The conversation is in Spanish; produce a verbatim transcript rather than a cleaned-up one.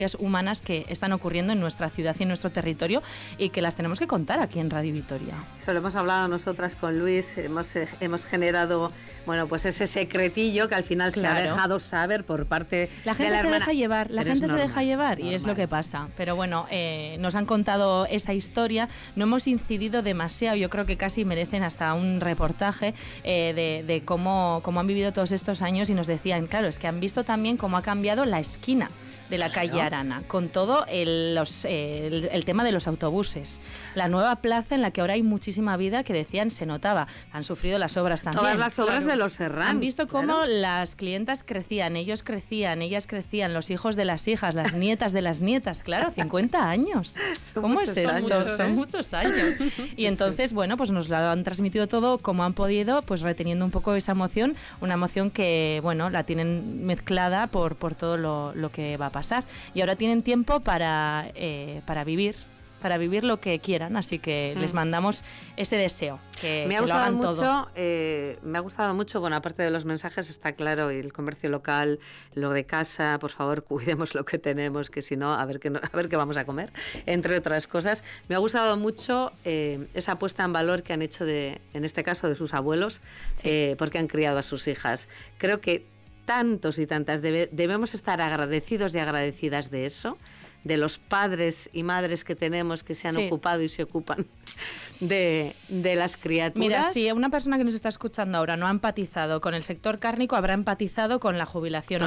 humanas que están ocurriendo en nuestra ciudad y en nuestro territorio y que las tenemos que contar aquí en Radio Vitoria. Eso lo hemos hablado nosotras con Luis, hemos, eh, hemos generado, bueno, pues ese secretillo que al final claro. se ha dejado saber por parte la gente de la se hermana. deja llevar, la Pero gente se normal, deja llevar normal. Y es lo que pasa. Pero bueno, eh, nos han contado esa historia, no hemos incidido demasiado, yo creo que casi merecen hasta un reportaje eh, de, de cómo, cómo han vivido todos estos años y nos decían, claro, es que han visto también cómo ha cambiado la esquina de la calle claro. Arana, con todo el, los, eh, el, el tema de los autobuses. La nueva plaza en la que ahora hay muchísima vida, que decían se notaba. Han sufrido las obras también. Todas las obras claro. de los Serrán. Han visto cómo claro. las clientas crecían, ellos crecían, ellas crecían, los hijos de las hijas, las nietas de las nietas. Claro, cincuenta años. ¿Cómo es esto? Años, ¿eh? Son muchos años. Y entonces, bueno, pues nos lo han transmitido todo como han podido, pues reteniendo un poco esa emoción, una emoción que, bueno, la tienen mezclada por, por todo lo, lo que va a pasar. Pasar. Y ahora tienen tiempo para, eh, para vivir, para vivir lo que quieran, así que mm. les mandamos ese deseo, que, me ha que gustado lo hagan mucho, todo. Eh, me ha gustado mucho, bueno, aparte de los mensajes está claro, el comercio local, lo de casa, por favor, cuidemos lo que tenemos, que si no, a ver qué, no, a ver qué vamos a comer, entre otras cosas. Me ha gustado mucho eh, esa puesta en valor que han hecho, de, en este caso, de sus abuelos, sí. eh, porque han criado a sus hijas. Creo que tantos y tantas debe, debemos estar agradecidos y agradecidas de eso, de los padres y madres que tenemos que se han sí. ocupado y se ocupan de, de las criaturas. Mira, si una persona que nos está escuchando ahora no ha empatizado con el sector cárnico, habrá empatizado con la jubilación.